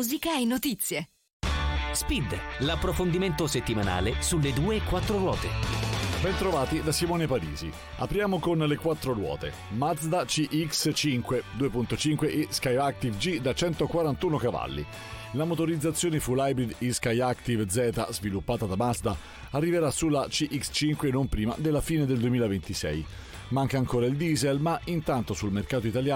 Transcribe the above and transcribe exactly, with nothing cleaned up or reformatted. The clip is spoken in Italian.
musica e notizie. Speed, l'approfondimento settimanale sulle due e quattro ruote. Bentrovati da Simone Parisi. Apriamo con le quattro ruote. Mazda C X cinque due punto cinque e Skyactiv G da centoquarantuno cavalli. La motorizzazione full hybrid e-Skyactiv Z sviluppata da Mazda arriverà sulla C X cinque non prima della fine del duemilaventisei. Manca ancora il diesel, ma intanto sul mercato italiano